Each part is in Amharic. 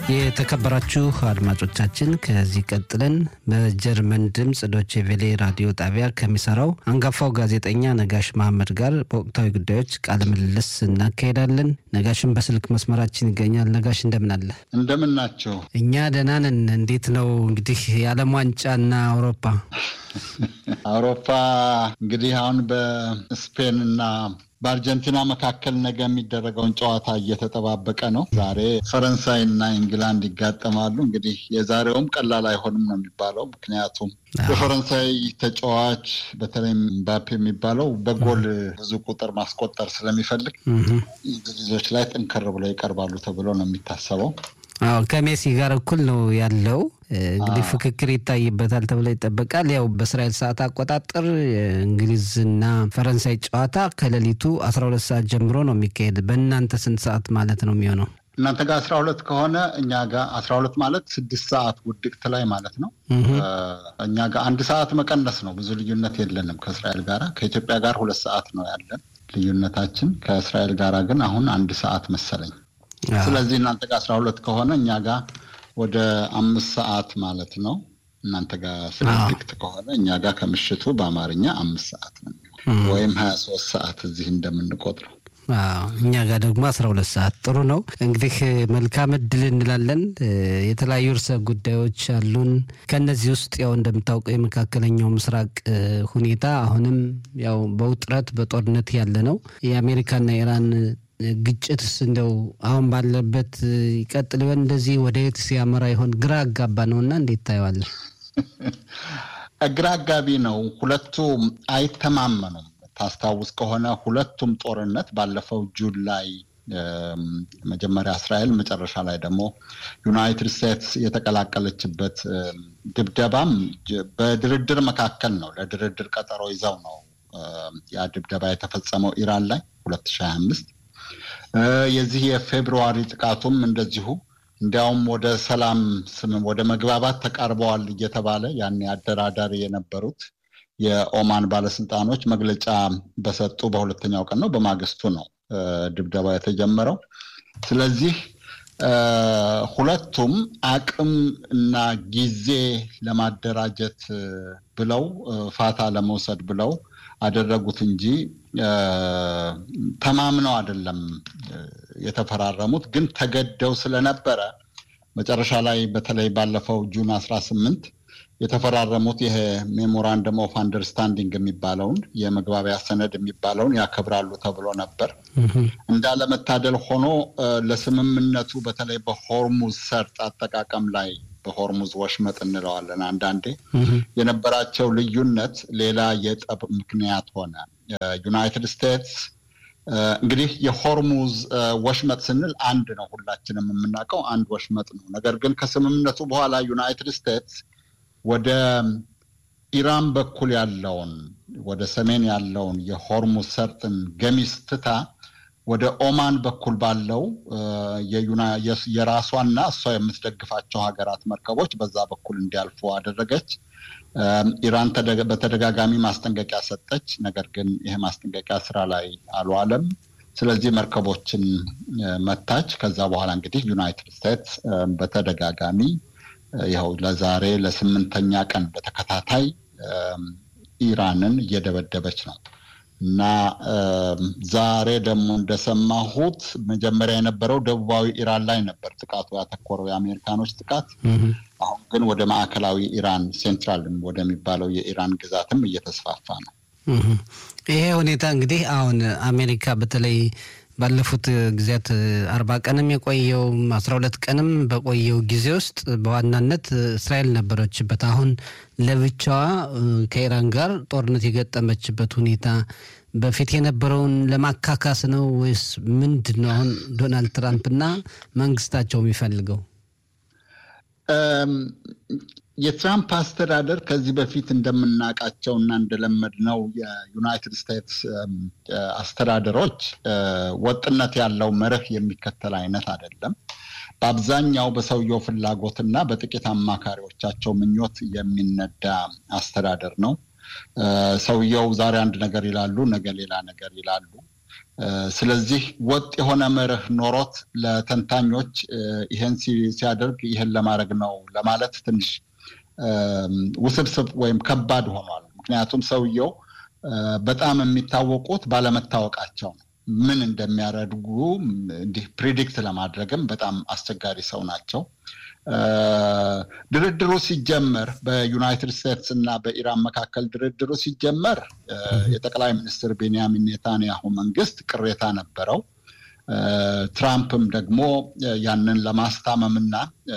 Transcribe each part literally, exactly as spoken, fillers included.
የተከበራችሁ አድማጮቻችን ከዚህ ቀጥለን በጀርመን ድምጽ ዶቼ ቬሌ ራዲዮ ጣቢያ ከሚሰራው አንጋፋው ጋዜጠኛ ነጋሽ መሐመድ ጋር በወቅታዊ ጉዳዮች ቃለ ምልልስ እናካሄዳለን። ነጋሽን በስልክ መስመራችን ይገኛል። ነጋሽ እንደምን አለ? እንደምን ናችሁ? እኛ ደህና ነን። እንዴት ነው እንግዲህ የዓለም ዋንጫና አውሮፓ? አውሮፓ እንግዲህ አሁን በስፔንና በአርጀንቲና መካከል ነገ የሚደረገውን ጨዋታ እየተጠባበቀ ነው። ዛሬ ፈረንሳይና እንግላንድ ይጋጠማሉ። እንግዲህ የዛሬውም ቀላል አይሆንም ነው የሚባለው። ምክንያቱም የፈረንሳይ ተጫዋች በተለይ ምባፔ የሚባለው በጎል ብዙ ቁጥር ማስቆጠር ስለሚፈልግ እንግሊዞች ላይ ጠንከር ብለው ይቀርባሉ ተብሎ ነው የሚታሰበው። አዎ ከሜሲ ጋር እኩል ነው ያለው። እንግዲህ ፍክክር ይታይበታል ተብሎ ይጠበቃል። ያው በእስራኤል ሰዓት አቆጣጠር እንግሊዝና ፈረንሳይ ጨዋታ ከሌሊቱ አስራ ሁለት ሰዓት ጀምሮ ነው የሚካሄድ። በእናንተ ስንት ሰዓት ማለት ነው የሚሆነው? እናንተ ጋር አስራ ሁለት ከሆነ እኛ ጋር አስራ ሁለት ማለት ስድስት ሰዓት ውድቅት ላይ ማለት ነው። እኛ ጋር አንድ ሰዓት መቀነስ ነው። ብዙ ልዩነት የለንም ከእስራኤል ጋር። ከኢትዮጵያ ጋር ሁለት ሰዓት ነው ያለን ልዩነታችን። ከእስራኤል ጋር ግን አሁን አንድ ሰዓት መሰለኝ። ስለዚህ እናንተ ጋር አስራ ሁለት ከሆነ እኛ ጋር ወደ አምስት ሰዓት ማለት ነው። እናንተ ጋር ስድስት ከሆነ እኛ ጋር ከምሽቱ በአማርኛ አምስት ሰዓት ነው ወይም ሀያ ሶስት ሰዓት እዚህ እንደምንቆጥረው። አዎ እኛ ጋር ደግሞ አስራ ሁለት ሰዓት። ጥሩ ነው እንግዲህ መልካም እድል እንላለን። የተለያዩ ርዕሰ ጉዳዮች አሉን። ከነዚህ ውስጥ ያው እንደምታውቀው የመካከለኛው ምስራቅ ሁኔታ አሁንም ያው በውጥረት በጦርነት ያለ ነው። የአሜሪካና ኢራን ግጭትስ እንደው አሁን ባለበት ይቀጥል ይሆን? እንደዚህ ወደ የት ሲያመራ ይሆን? ግራ አጋባ ነውና እንዴት ታየዋለህ? ግራ አጋቢ ነው። ሁለቱ አይተማመኑም። ታስታውስ ከሆነ ሁለቱም ጦርነት ባለፈው ጁን ላይ መጀመሪያ እስራኤል መጨረሻ ላይ ደግሞ ዩናይትድ ስቴትስ የተቀላቀለችበት ድብደባም በድርድር መካከል ነው። ለድርድር ቀጠሮ ይዘው ነው ያ ድብደባ የተፈጸመው ኢራን ላይ ሁለት ሺህ ሀያ አምስት። የዚህ የፌብሩዋሪ ጥቃቱም እንደዚሁ እንዲያውም ወደ ሰላም ስም ወደ መግባባት ተቃርበዋል እየተባለ ያን አደራዳሪ የነበሩት የኦማን ባለስልጣኖች መግለጫ በሰጡ በሁለተኛው ቀን ነው በማግስቱ ነው ድብደባ የተጀመረው። ስለዚህ ሁለቱም አቅም እና ጊዜ ለማደራጀት ብለው ፋታ ለመውሰድ ብለው አደረጉት እንጂ ተማምነው አይደለም የተፈራረሙት። ግን ተገደው ስለነበረ መጨረሻ ላይ በተለይ ባለፈው ጁን አስራ ስምንት የተፈራረሙት ይሄ ሜሞራንደም ኦፍ አንደርስታንዲንግ የሚባለውን የመግባቢያ ሰነድ የሚባለውን ያከብራሉ ተብሎ ነበር። እንዳለመታደል ሆኖ ለስምምነቱ በተለይ በሆርሙዝ ሰርጥ አጠቃቀም ላይ በሆርሙዝ ወሽመጥ እንለዋለን አንዳንዴ የነበራቸው ልዩነት ሌላ የጠብ ምክንያት ሆነ። ዩናይትድ ስቴትስ እንግዲህ የሆርሙዝ ወሽመጥ ስንል አንድ ነው፣ ሁላችንም የምናውቀው አንድ ወሽመጥ ነው። ነገር ግን ከስምምነቱ በኋላ ዩናይትድ ስቴትስ ወደ ኢራን በኩል ያለውን ወደ ሰሜን ያለውን የሆርሙዝ ሰርጥን ገሚስ ትታ ወደ ኦማን በኩል ባለው የራሷና እሷ የምትደግፋቸው ሀገራት መርከቦች በዛ በኩል እንዲያልፉ አደረገች። ኢራን በተደጋጋሚ ማስጠንቀቂያ ሰጠች። ነገር ግን ይሄ ማስጠንቀቂያ ስራ ላይ አልዋለም። ስለዚህ መርከቦችን መታች። ከዛ በኋላ እንግዲህ ዩናይትድ ስቴትስ በተደጋጋሚ ይኸው ለዛሬ ለስምንተኛ ቀን በተከታታይ ኢራንን እየደበደበች ነው። እና ዛሬ ደግሞ እንደሰማሁት መጀመሪያ የነበረው ደቡባዊ ኢራን ላይ ነበር ጥቃቱ ያተኮረው የአሜሪካኖች ጥቃት። አሁን ግን ወደ ማዕከላዊ ኢራን ሴንትራል ወደሚባለው የኢራን ግዛትም እየተስፋፋ ነው። ይሄ ሁኔታ እንግዲህ አሁን አሜሪካ በተለይ ባለፉት ጊዜያት አርባ ቀንም የቆየው አስራ ሁለት ቀንም በቆየው ጊዜ ውስጥ በዋናነት እስራኤል ነበረችበት። አሁን ለብቻዋ ከኢራን ጋር ጦርነት የገጠመችበት ሁኔታ በፊት የነበረውን ለማካካስ ነው ወይስ ምንድነው አሁን ዶናልድ ትራምፕና መንግስታቸው የሚፈልገው? የትራምፕ አስተዳደር ከዚህ በፊት እንደምናውቃቸው እና እንደለመድነው የዩናይትድ ስቴትስ አስተዳደሮች ወጥነት ያለው መርህ የሚከተል አይነት አይደለም። በአብዛኛው በሰውየው ፍላጎትና በጥቂት አማካሪዎቻቸው ምኞት የሚነዳ አስተዳደር ነው። ሰውየው ዛሬ አንድ ነገር ይላሉ፣ ነገ ሌላ ነገር ይላሉ። ስለዚህ ወጥ የሆነ መርህ ኖሮት ለተንታኞች ይሄን ሲያደርግ ይሄን ለማድረግ ነው ለማለት ትንሽ ውስብስብ ወይም ከባድ ሆኗል። ምክንያቱም ሰውየው በጣም የሚታወቁት ባለመታወቃቸው ነው። ምን እንደሚያደርጉ እንዲህ ፕሪዲክት ለማድረግም በጣም አስቸጋሪ ሰው ናቸው። ድርድሩ ሲጀመር በዩናይትድ ስቴትስ እና በኢራን መካከል ድርድሩ ሲጀመር የጠቅላይ ሚኒስትር ቤንያሚን ኔታንያሁ መንግስት ቅሬታ ነበረው። ትራምፕም ደግሞ ያንን ለማስታመምና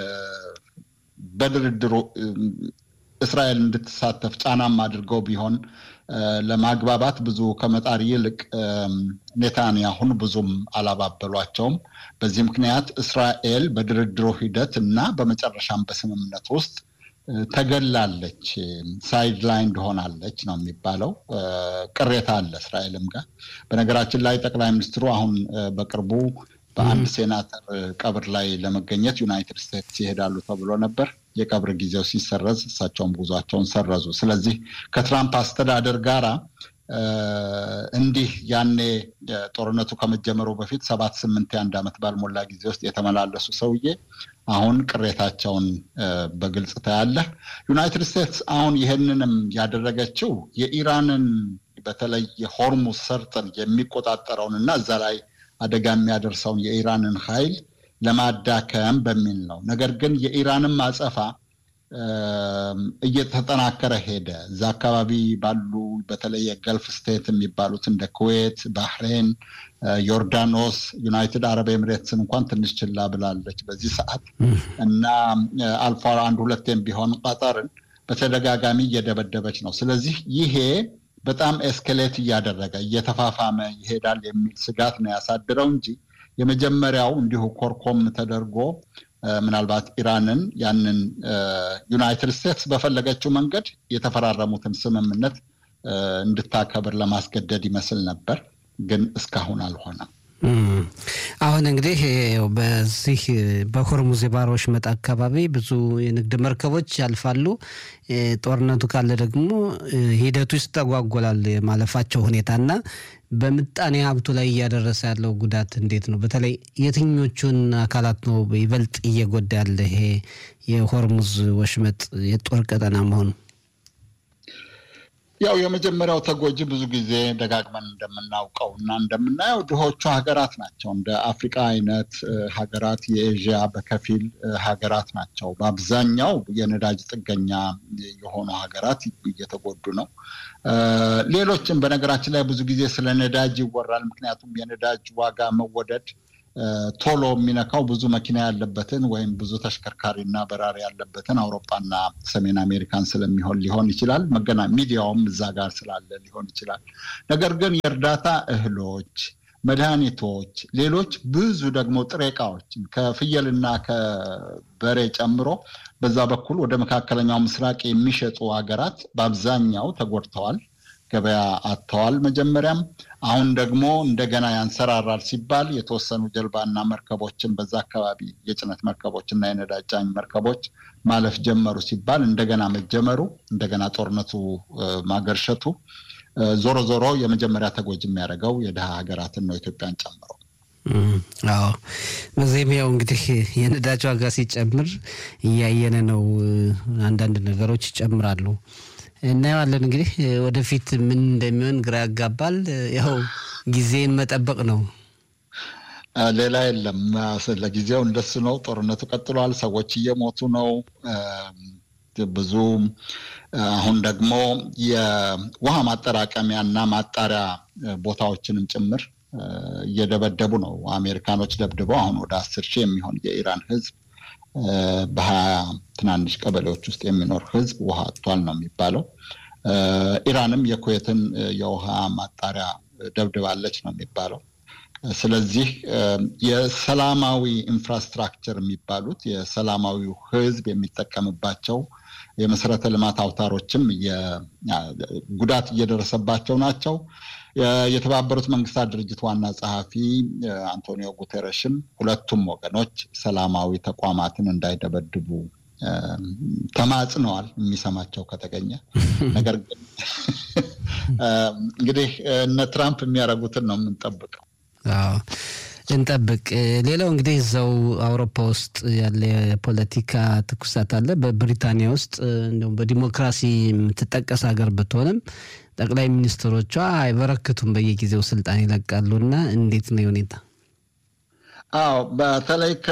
በድርድሩ እስራኤል እንድትሳተፍ ጫናም አድርገው ቢሆን ለማግባባት ብዙ ከመጣር ይልቅ ኔታንያሁን ብዙም አላባበሏቸውም። በዚህ ምክንያት እስራኤል በድርድሩ ሂደት እና በመጨረሻም በስምምነት ውስጥ ተገላለች፣ ሳይድ ላይን ሆናለች ነው የሚባለው። ቅሬታ አለ እስራኤልም ጋር። በነገራችን ላይ ጠቅላይ ሚኒስትሩ አሁን በቅርቡ በአንድ ሴናተር ቀብር ላይ ለመገኘት ዩናይትድ ስቴትስ ይሄዳሉ ተብሎ ነበር። የቀብር ጊዜው ሲሰረዝ እሳቸውም ጉዟቸውን ሰረዙ። ስለዚህ ከትራምፕ አስተዳደር ጋራ እንዲህ ያኔ ጦርነቱ ከመጀመሩ በፊት ሰባት ስምንት የአንድ ዓመት ባልሞላ ጊዜ ውስጥ የተመላለሱ ሰውዬ አሁን ቅሬታቸውን በግልጽ ታያለህ። ዩናይትድ ስቴትስ አሁን ይሄንንም ያደረገችው የኢራንን በተለይ የሆርሙዝ ሰርጥን የሚቆጣጠረውን እና እዛ ላይ አደጋ የሚያደርሰውን የኢራንን ኃይል ለማዳከም በሚል ነው። ነገር ግን የኢራንም አጸፋ እየተጠናከረ ሄደ። እዛ አካባቢ ባሉ በተለይ የገልፍ ስቴት የሚባሉት እንደ ኩዌት፣ ባህሬን፣ ዮርዳኖስ፣ ዩናይትድ አረብ ኤምሬትስን እንኳን ትንሽ ችላ ብላለች በዚህ ሰዓት እና አልፎ አንድ ሁለቴም ቢሆን ቀጠርን በተደጋጋሚ እየደበደበች ነው። ስለዚህ ይሄ በጣም ኤስኬሌት እያደረገ እየተፋፋመ ይሄዳል የሚል ስጋት ነው ያሳድረው እንጂ የመጀመሪያው እንዲሁ ኮርኮም ተደርጎ ምናልባት ኢራንን ያንን ዩናይትድ ስቴትስ በፈለገችው መንገድ የተፈራረሙትን ስምምነት እንድታከብር ለማስገደድ ይመስል ነበር፣ ግን እስካሁን አልሆነም። አሁን እንግዲህ በዚህ በሆርሙዝ የባህር ወሽመጥ አካባቢ ብዙ የንግድ መርከቦች ያልፋሉ። ጦርነቱ ካለ ደግሞ ሂደቱ ይስተጓጎላል የማለፋቸው ሁኔታና በምጣኔ ሀብቱ ላይ እያደረሰ ያለው ጉዳት እንዴት ነው? በተለይ የትኞቹን አካላት ነው ይበልጥ እየጎዳ ያለ ይሄ የሆርሙዝ ወሽመጥ የጦር ቀጠና መሆኑ? ያው የመጀመሪያው ተጎጂ ብዙ ጊዜ ደጋግመን እንደምናውቀው እና እንደምናየው ድሆቹ ሀገራት ናቸው። እንደ አፍሪካ አይነት ሀገራት፣ የኤዥያ በከፊል ሀገራት ናቸው። በአብዛኛው የነዳጅ ጥገኛ የሆኑ ሀገራት እየተጎዱ ነው። ሌሎችም በነገራችን ላይ ብዙ ጊዜ ስለ ነዳጅ ይወራል። ምክንያቱም የነዳጅ ዋጋ መወደድ ቶሎ የሚነካው ብዙ መኪና ያለበትን ወይም ብዙ ተሽከርካሪና በራሪ ያለበትን አውሮፓና ሰሜን አሜሪካን ስለሚሆን ሊሆን ይችላል። መገና ሚዲያውም እዛ ጋር ስላለ ሊሆን ይችላል። ነገር ግን የእርዳታ እህሎች፣ መድኃኒቶች፣ ሌሎች ብዙ ደግሞ ጥሬ ዕቃዎች ከፍየልና ከበሬ ጨምሮ በዛ በኩል ወደ መካከለኛው ምስራቅ የሚሸጡ ሀገራት በአብዛኛው ተጎድተዋል፣ ገበያ አጥተዋል መጀመሪያም። አሁን ደግሞ እንደገና ያንሰራራል ሲባል የተወሰኑ ጀልባና መርከቦችን በዛ አካባቢ የጭነት መርከቦችና የነዳጅ ጫኝ መርከቦች ማለፍ ጀመሩ ሲባል እንደገና መጀመሩ እንደገና ጦርነቱ ማገርሸቱ ዞሮ ዞሮ የመጀመሪያ ተጎጂ የሚያደርገው የደሃ ሀገራትን ነው፣ ኢትዮጵያን ጨምሮ። አዎ በዚህም ያው እንግዲህ የነዳጅ ዋጋ ሲጨምር እያየነ ነው። አንዳንድ ነገሮች ይጨምራሉ እናያለን። እንግዲህ ወደፊት ምን እንደሚሆን ግራ ያጋባል። ያው ጊዜን መጠበቅ ነው፣ ሌላ የለም። ለጊዜው እንደሱ ነው። ጦርነቱ ቀጥሏል። ሰዎች እየሞቱ ነው ብዙ። አሁን ደግሞ የውሃ ማጠራቀሚያና ማጣሪያ ቦታዎችንም ጭምር እየደበደቡ ነው። አሜሪካኖች ደብድበው አሁን ወደ አስር ሺህ የሚሆን የኢራን ህዝብ በሀያ ትናንሽ ቀበሌዎች ውስጥ የሚኖር ህዝብ ውሃ አጥቷል ነው የሚባለው። ኢራንም የኩዌትን የውሃ ማጣሪያ ደብድባለች ነው የሚባለው። ስለዚህ የሰላማዊ ኢንፍራስትራክቸር የሚባሉት የሰላማዊው ህዝብ የሚጠቀምባቸው የመሰረተ ልማት አውታሮችም ጉዳት እየደረሰባቸው ናቸው። የተባበሩት መንግስታት ድርጅት ዋና ጸሐፊ አንቶኒዮ ጉተረሽም ሁለቱም ወገኖች ሰላማዊ ተቋማትን እንዳይደበድቡ ተማጽነዋል፣ የሚሰማቸው ከተገኘ። ነገር ግን እንግዲህ እነ ትራምፕ የሚያደርጉትን ነው የምንጠብቀው። አዎ እንጠብቅ። ሌላው እንግዲህ እዛው አውሮፓ ውስጥ ያለ ፖለቲካ ትኩሳት አለ። በብሪታንያ ውስጥ እንደው በዲሞክራሲ የምትጠቀስ ሀገር ብትሆንም ጠቅላይ ሚኒስትሮቿ አይበረክቱም፣ በየጊዜው ስልጣን ይለቃሉና እንዴት ነው ሁኔታ? አዎ በተለይ ከ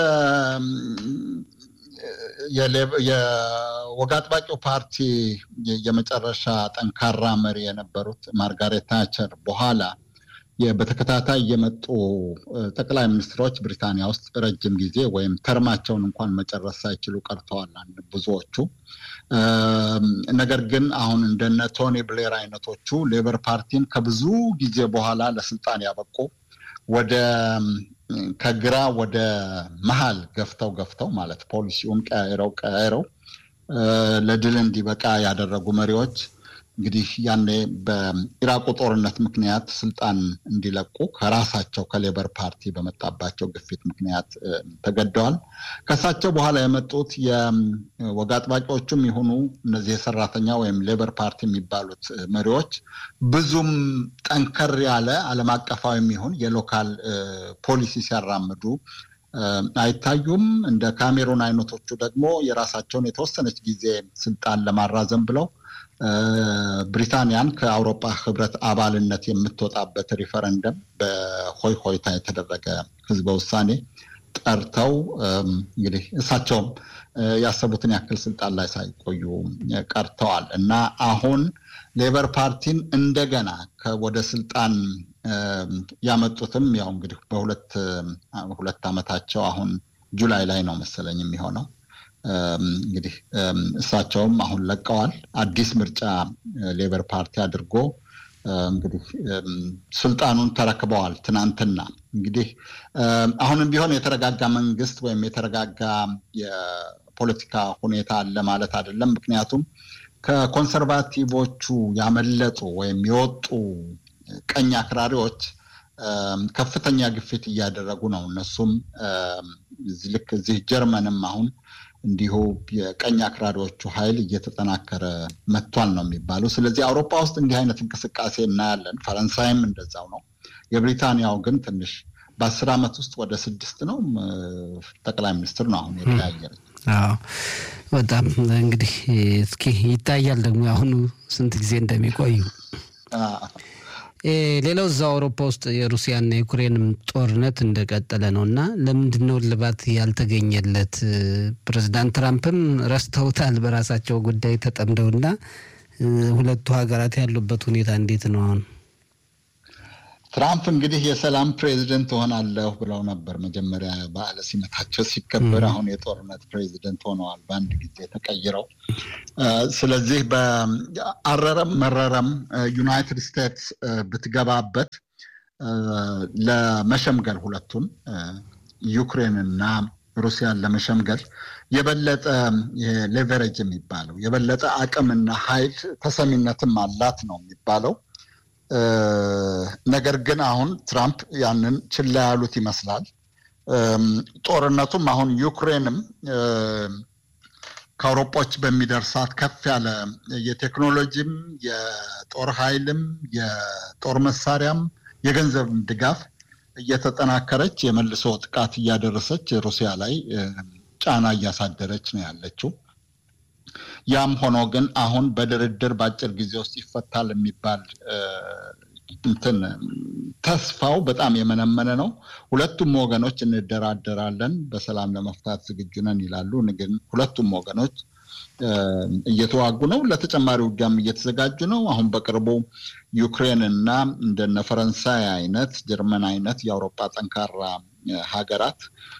የወግ አጥባቂው ፓርቲ የመጨረሻ ጠንካራ መሪ የነበሩት ማርጋሬት ታቸር በኋላ በተከታታይ የመጡ ጠቅላይ ሚኒስትሮች ብሪታንያ ውስጥ ረጅም ጊዜ ወይም ተርማቸውን እንኳን መጨረስ ሳይችሉ ቀርተዋል ብዙዎቹ። ነገር ግን አሁን እንደነ ቶኒ ብሌር አይነቶቹ ሌበር ፓርቲን ከብዙ ጊዜ በኋላ ለስልጣን ያበቁ ወደ ከግራ ወደ መሃል ገፍተው ገፍተው ማለት ፖሊሲውን ቀያይረው ቀያይረው ለድል እንዲበቃ ያደረጉ መሪዎች እንግዲህ ያኔ በኢራቅ ጦርነት ምክንያት ስልጣን እንዲለቁ ከራሳቸው ከሌበር ፓርቲ በመጣባቸው ግፊት ምክንያት ተገደዋል። ከሳቸው በኋላ የመጡት የወግ አጥባቂዎቹም ይሁኑ እነዚህ የሰራተኛ ወይም ሌበር ፓርቲ የሚባሉት መሪዎች ብዙም ጠንከር ያለ ዓለም አቀፋዊም ይሁን የሎካል ፖሊሲ ሲያራምዱ አይታዩም። እንደ ካሜሩን አይነቶቹ ደግሞ የራሳቸውን የተወሰነች ጊዜ ስልጣን ለማራዘም ብለው ብሪታንያን ከአውሮፓ ህብረት አባልነት የምትወጣበት ሪፈረንደም በሆይ ሆይታ የተደረገ ህዝበ ውሳኔ ጠርተው እንግዲህ እሳቸውም ያሰቡትን ያክል ስልጣን ላይ ሳይቆዩ ቀርተዋል እና አሁን ሌበር ፓርቲን እንደገና ወደ ስልጣን ያመጡትም ያው እንግዲህ በሁለት ሁለት አመታቸው አሁን ጁላይ ላይ ነው መሰለኝ የሚሆነው። እንግዲህ እሳቸውም አሁን ለቀዋል። አዲስ ምርጫ ሌበር ፓርቲ አድርጎ እንግዲህ ስልጣኑን ተረክበዋል ትናንትና። እንግዲህ አሁንም ቢሆን የተረጋጋ መንግስት ወይም የተረጋጋ የፖለቲካ ሁኔታ አለ ማለት አይደለም። ምክንያቱም ከኮንሰርቫቲቮቹ ያመለጡ ወይም የወጡ ቀኝ አክራሪዎች ከፍተኛ ግፊት እያደረጉ ነው። እነሱም ልክ እዚህ ጀርመንም አሁን እንዲሁ የቀኝ አክራሪዎቹ ኃይል እየተጠናከረ መጥቷል ነው የሚባለው። ስለዚህ አውሮፓ ውስጥ እንዲህ አይነት እንቅስቃሴ እናያለን። ፈረንሳይም እንደዛው ነው። የብሪታንያው ግን ትንሽ በአስር ዓመት ውስጥ ወደ ስድስት ነው ጠቅላይ ሚኒስትር ነው አሁን የተቀያየረው። አዎ በጣም እንግዲህ እስኪ ይታያል ደግሞ አሁን ስንት ጊዜ እንደሚቆዩ። ሌላው እዛው አውሮፓ ውስጥ የሩሲያና የዩክሬን ጦርነት እንደቀጠለ ነውና ለምንድነው ልባት ያልተገኘለት? ፕሬዝዳንት ትራምፕም ረስተውታል በራሳቸው ጉዳይ ተጠምደውና ሁለቱ ሀገራት ያሉበት ሁኔታ እንዴት ነው አሁን? ትራምፕ እንግዲህ የሰላም ፕሬዚደንት ሆናለሁ ብለው ነበር መጀመሪያ በዓለ ሲመታቸው ሲከበር። አሁን የጦርነት ፕሬዚደንት ሆነዋል በአንድ ጊዜ ተቀይረው። ስለዚህ በአረረም መረረም ዩናይትድ ስቴትስ ብትገባበት ለመሸምገል ሁለቱን ዩክሬንና ሩሲያን ለመሸምገል የበለጠ ሌቨሬጅ የሚባለው የበለጠ አቅምና ኃይል ተሰሚነትም አላት ነው የሚባለው። ነገር ግን አሁን ትራምፕ ያንን ችላ ያሉት ይመስላል። ጦርነቱም አሁን ዩክሬንም ከአውሮፓዎች በሚደርሳት ከፍ ያለ የቴክኖሎጂም የጦር ኃይልም የጦር መሳሪያም የገንዘብ ድጋፍ እየተጠናከረች የመልሶ ጥቃት እያደረሰች ሩሲያ ላይ ጫና እያሳደረች ነው ያለችው። ያም ሆኖ ግን አሁን በድርድር ባጭር ጊዜ ውስጥ ይፈታል የሚባል እንትን ተስፋው በጣም የመነመነ ነው። ሁለቱም ወገኖች እንደራደራለን በሰላም ለመፍታት ዝግጁ ነን ይላሉ። ግን ሁለቱም ወገኖች እየተዋጉ ነው። ለተጨማሪ ውጊያም እየተዘጋጁ ነው። አሁን በቅርቡ ዩክሬን እና እንደነ ፈረንሳይ አይነት ጀርመን አይነት የአውሮፓ ጠንካራ ሀገራት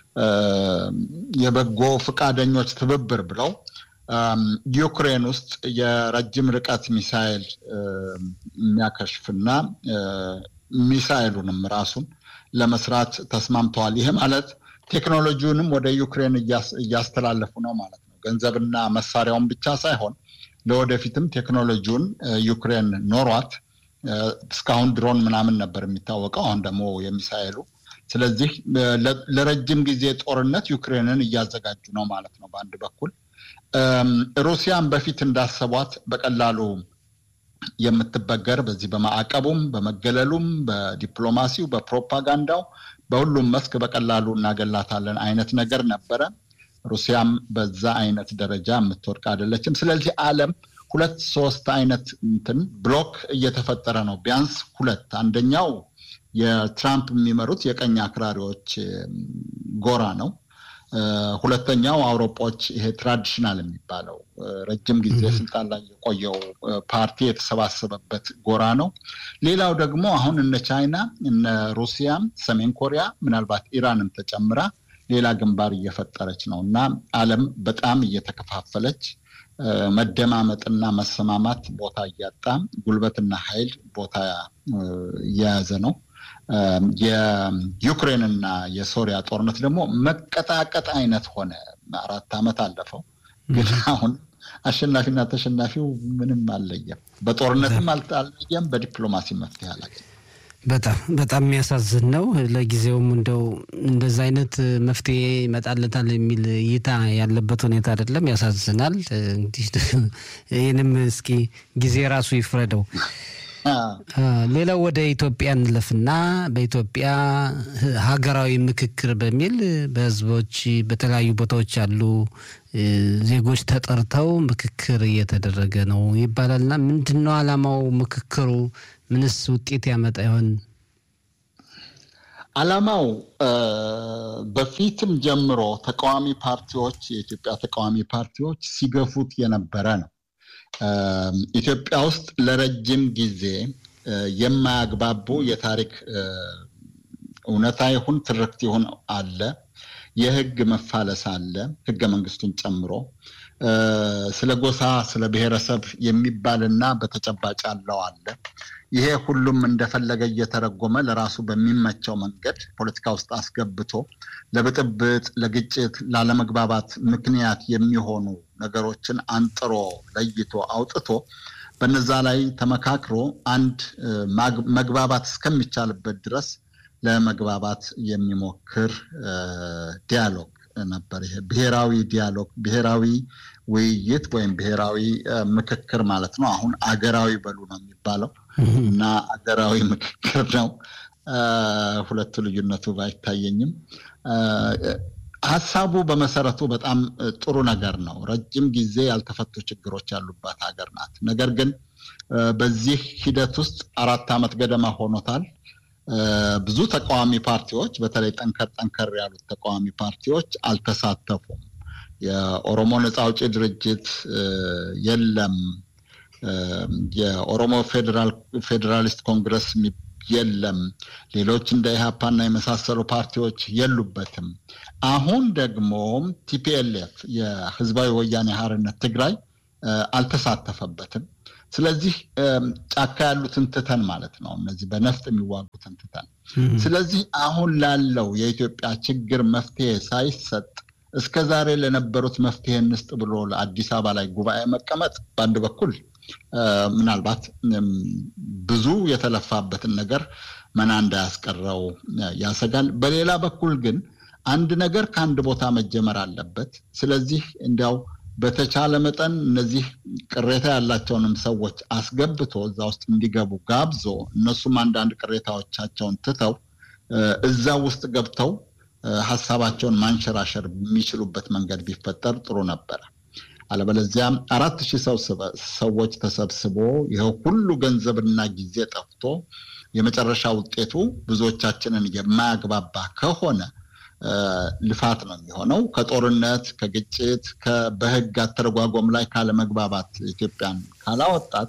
የበጎ ፈቃደኞች ትብብር ብለው ዩክሬን ውስጥ የረጅም ርቀት ሚሳኤል የሚያከሽፍና ሚሳኤሉንም ራሱን ለመስራት ተስማምተዋል። ይሄ ማለት ቴክኖሎጂውንም ወደ ዩክሬን እያስተላለፉ ነው ማለት ነው። ገንዘብና መሳሪያውን ብቻ ሳይሆን ለወደፊትም ቴክኖሎጂውን ዩክሬን ኖሯት እስካሁን ድሮን ምናምን ነበር የሚታወቀው፣ አሁን ደግሞ የሚሳኤሉ። ስለዚህ ለረጅም ጊዜ ጦርነት ዩክሬንን እያዘጋጁ ነው ማለት ነው በአንድ በኩል። ሩሲያን በፊት እንዳሰቧት በቀላሉ የምትበገር በዚህ በማዕቀቡም በመገለሉም በዲፕሎማሲው በፕሮፓጋንዳው በሁሉም መስክ በቀላሉ እናገላታለን አይነት ነገር ነበረ። ሩሲያም በዛ አይነት ደረጃ የምትወርቅ አይደለችም። ስለዚህ ዓለም ሁለት ሶስት አይነት እንትን ብሎክ እየተፈጠረ ነው። ቢያንስ ሁለት፣ አንደኛው የትራምፕ የሚመሩት የቀኝ አክራሪዎች ጎራ ነው። ሁለተኛው አውሮፓዎች ይሄ ትራዲሽናል የሚባለው ረጅም ጊዜ ስልጣን ላይ የቆየው ፓርቲ የተሰባሰበበት ጎራ ነው። ሌላው ደግሞ አሁን እነ ቻይና እነ ሩሲያም ሰሜን ኮሪያ ምናልባት ኢራንም ተጨምራ ሌላ ግንባር እየፈጠረች ነው እና ዓለም በጣም እየተከፋፈለች መደማመጥና መሰማማት ቦታ እያጣ ጉልበትና ኃይል ቦታ እየያዘ ነው። የዩክሬንና የሶሪያ ጦርነት ደግሞ መቀጣቀጥ አይነት ሆነ። አራት ዓመት አለፈው፣ ግን አሁን አሸናፊና ተሸናፊው ምንም አልለየም። በጦርነትም አልለየም፣ በዲፕሎማሲ መፍትሄ አላገኘም። በጣም በጣም የሚያሳዝን ነው። ለጊዜውም እንደው እንደዛ አይነት መፍትሄ ይመጣለታል የሚል እይታ ያለበት ሁኔታ አይደለም። ያሳዝናል። እንግዲህ ይህንም እስኪ ጊዜ ራሱ ይፍረደው። ሌላው ወደ ኢትዮጵያ እንለፍና በኢትዮጵያ ሀገራዊ ምክክር በሚል በህዝቦች በተለያዩ ቦታዎች ያሉ ዜጎች ተጠርተው ምክክር እየተደረገ ነው ይባላልና ምንድነው ዓላማው? ምክክሩ ምንስ ውጤት ያመጣ ይሆን? ዓላማው በፊትም ጀምሮ ተቃዋሚ ፓርቲዎች የኢትዮጵያ ተቃዋሚ ፓርቲዎች ሲገፉት የነበረ ነው። ኢትዮጵያ ውስጥ ለረጅም ጊዜ የማያግባቡ የታሪክ እውነታ ይሁን ትርክት ይሁን አለ። የህግ መፋለስ አለ፣ ህገ መንግስቱን ጨምሮ ስለ ጎሳ ስለ ብሔረሰብ የሚባልና በተጨባጭ ያለው አለ። ይሄ ሁሉም እንደፈለገ እየተረጎመ ለራሱ በሚመቸው መንገድ ፖለቲካ ውስጥ አስገብቶ ለብጥብጥ፣ ለግጭት፣ ላለመግባባት ምክንያት የሚሆኑ ነገሮችን አንጥሮ ለይቶ አውጥቶ በነዛ ላይ ተመካክሮ አንድ መግባባት እስከሚቻልበት ድረስ ለመግባባት የሚሞክር ዲያሎግ ነበር። ይሄ ብሔራዊ ዲያሎግ፣ ብሔራዊ ውይይት ወይም ብሔራዊ ምክክር ማለት ነው። አሁን አገራዊ በሉ ነው የሚባለው እና አገራዊ ምክክር ነው። ሁለቱ ልዩነቱ ባይታየኝም ሐሳቡ በመሰረቱ በጣም ጥሩ ነገር ነው። ረጅም ጊዜ ያልተፈቱ ችግሮች ያሉባት ሀገር ናት። ነገር ግን በዚህ ሂደት ውስጥ አራት ዓመት ገደማ ሆኖታል። ብዙ ተቃዋሚ ፓርቲዎች በተለይ ጠንከር ጠንከር ያሉት ተቃዋሚ ፓርቲዎች አልተሳተፉም። የኦሮሞ ነጻ አውጪ ድርጅት የለም፣ የኦሮሞ ፌደራል ፌደራሊስት ኮንግረስ የለም፣ ሌሎች እንደ ኢህአፓና የመሳሰሉ ፓርቲዎች የሉበትም። አሁን ደግሞ ቲፒኤልኤፍ የህዝባዊ ወያኔ ሓርነት ትግራይ አልተሳተፈበትም። ስለዚህ ጫካ ያሉትን ትተን ማለት ነው፣ እነዚህ በነፍጥ የሚዋጉትን ትተን። ስለዚህ አሁን ላለው የኢትዮጵያ ችግር መፍትሄ ሳይሰጥ እስከዛሬ ለነበሩት መፍትሄ እንስጥ ብሎ ለአዲስ አበባ ላይ ጉባኤ መቀመጥ በአንድ በኩል ምናልባት ብዙ የተለፋበትን ነገር መና እንዳያስቀረው ያሰጋል። በሌላ በኩል ግን አንድ ነገር ከአንድ ቦታ መጀመር አለበት። ስለዚህ እንዲያው በተቻለ መጠን እነዚህ ቅሬታ ያላቸውንም ሰዎች አስገብቶ እዛ ውስጥ እንዲገቡ ጋብዞ እነሱም አንዳንድ ቅሬታዎቻቸውን ትተው እዛ ውስጥ ገብተው ሐሳባቸውን ማንሸራሸር የሚችሉበት መንገድ ቢፈጠር ጥሩ ነበር። አለበለዚያ አራት ሺህ ሰው ሰዎች ተሰብስቦ ይሄው ሁሉ ገንዘብና ጊዜ ጠፍቶ የመጨረሻ ውጤቱ ብዙዎቻችንን የማያግባባ ከሆነ ልፋት ነው የሚሆነው። ከጦርነት ከግጭት በህግ አተረጓጎም ላይ ካለ መግባባት ኢትዮጵያን ካላወጣት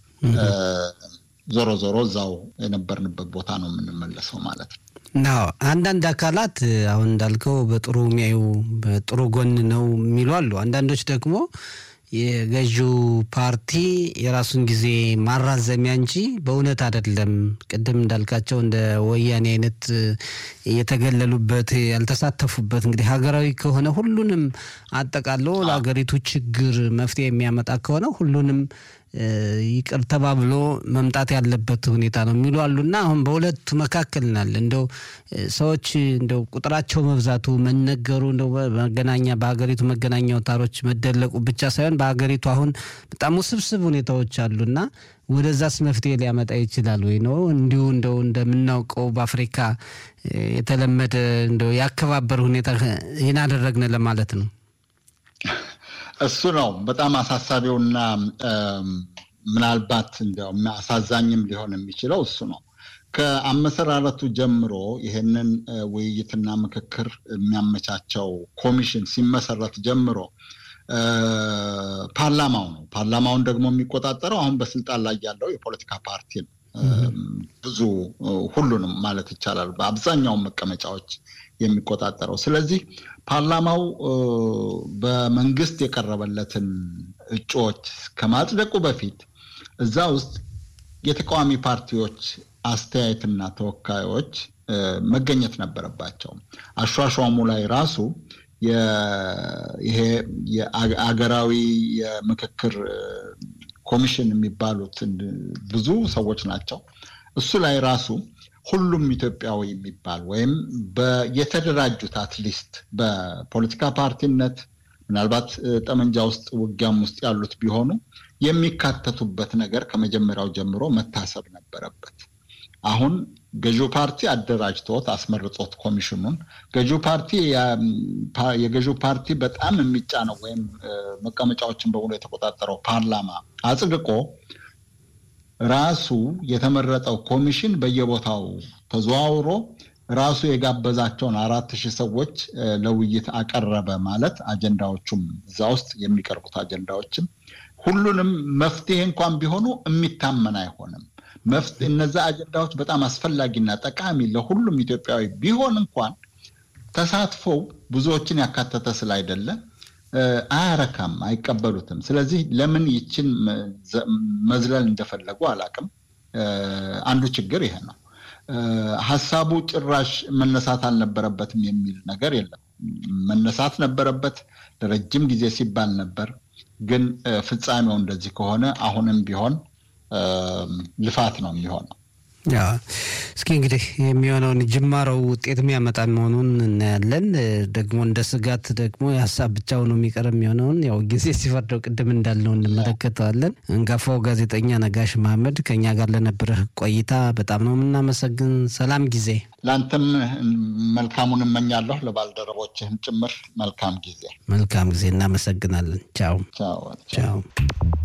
ዞሮ ዞሮ እዛው የነበርንበት ቦታ ነው የምንመለሰው ማለት ነው። ናው አንዳንድ አካላት አሁን እንዳልከው በጥሩ የሚያዩ በጥሩ ጎን ነው የሚሉ አሉ። አንዳንዶች ደግሞ የገዢው ፓርቲ የራሱን ጊዜ ማራዘሚያ እንጂ በእውነት አይደለም። ቅድም እንዳልካቸው እንደ ወያኔ አይነት የተገለሉበት ያልተሳተፉበት እንግዲህ ሀገራዊ ከሆነ ሁሉንም አጠቃሎ ለሀገሪቱ ችግር መፍትሄ የሚያመጣ ከሆነ ሁሉንም ይቅር ተባብሎ መምጣት ያለበት ሁኔታ ነው የሚሉ አሉና አሁን በሁለቱ መካከል ናል እንደው ሰዎች እንደው ቁጥራቸው መብዛቱ መነገሩ እንደው መገናኛ በአገሪቱ መገናኛ አውታሮች መደለቁ ብቻ ሳይሆን በአገሪቱ አሁን በጣም ውስብስብ ሁኔታዎች አሉና ወደዛስ መፍትሄ ሊያመጣ ይችላል ወይ ነው እንዲሁ እንደው እንደምናውቀው በአፍሪካ የተለመደ እንደው ያከባበር ሁኔታ ይሄን አደረግነ ለማለት ነው? እሱ ነው በጣም አሳሳቢውና ምናልባት እንደው አሳዛኝም ሊሆን የሚችለው እሱ ነው። ከአመሰራረቱ ጀምሮ ይሄንን ውይይትና ምክክር የሚያመቻቸው ኮሚሽን ሲመሰረት ጀምሮ ፓርላማው ነው። ፓርላማውን ደግሞ የሚቆጣጠረው አሁን በስልጣን ላይ ያለው የፖለቲካ ፓርቲ ነው። ብዙ ሁሉንም ማለት ይቻላል በአብዛኛው መቀመጫዎች የሚቆጣጠረው። ስለዚህ ፓርላማው በመንግስት የቀረበለትን እጩዎች ከማጽደቁ በፊት እዛ ውስጥ የተቃዋሚ ፓርቲዎች አስተያየትና ተወካዮች መገኘት ነበረባቸው። አሿሿሙ ላይ ራሱ ይሄ የአገራዊ የምክክር ኮሚሽን የሚባሉት ብዙ ሰዎች ናቸው። እሱ ላይ ራሱ ሁሉም ኢትዮጵያዊ የሚባል ወይም በየተደራጁት አትሊስት በፖለቲካ ፓርቲነት ምናልባት ጠመንጃ ውስጥ ውጊያም ውስጥ ያሉት ቢሆኑ የሚካተቱበት ነገር ከመጀመሪያው ጀምሮ መታሰብ ነበረበት። አሁን ገዢው ፓርቲ አደራጅቶት አስመርጦት ኮሚሽኑን ገዢው ፓርቲ የገዢው ፓርቲ በጣም የሚጫነው ወይም መቀመጫዎችን በሙሉ የተቆጣጠረው ፓርላማ አጽድቆ ራሱ የተመረጠው ኮሚሽን በየቦታው ተዘዋውሮ ራሱ የጋበዛቸውን አራት ሺህ ሰዎች ለውይይት አቀረበ ማለት አጀንዳዎቹም እዛ ውስጥ የሚቀርቡት አጀንዳዎችም ሁሉንም መፍትሄ እንኳን ቢሆኑ የሚታመን አይሆንም። መፍትሄ እነዛ አጀንዳዎች በጣም አስፈላጊና ጠቃሚ ለሁሉም ኢትዮጵያዊ ቢሆን እንኳን ተሳትፎው ብዙዎችን ያካተተ ስላይደለ አያረካም፣ አይቀበሉትም። ስለዚህ ለምን ይችን መዝለል እንደፈለጉ አላቅም። አንዱ ችግር ይሄ ነው። ሐሳቡ ጭራሽ መነሳት አልነበረበትም የሚል ነገር የለም። መነሳት ነበረበት፣ ለረጅም ጊዜ ሲባል ነበር። ግን ፍጻሜው እንደዚህ ከሆነ አሁንም ቢሆን ልፋት ነው የሚሆነው። ያ እስኪ እንግዲህ የሚሆነውን ጅማሮው ውጤት የሚያመጣ መሆኑን እናያለን። ደግሞ እንደ ስጋት ደግሞ የሀሳብ ብቻው ነው የሚቀር የሚሆነውን ያው ጊዜ ሲፈርደው ቅድም እንዳልነው እንመለከተዋለን። አንጋፋው ጋዜጠኛ ነጋሽ መሐመድ ከኛ ጋር ለነበረህ ቆይታ በጣም ነው የምናመሰግን። ሰላም ጊዜ ላንተም መልካሙን እመኛለሁ፣ ለባልደረቦችህም ጭምር መልካም ጊዜ። መልካም ጊዜ እናመሰግናለን። ቻው ቻው ቻው።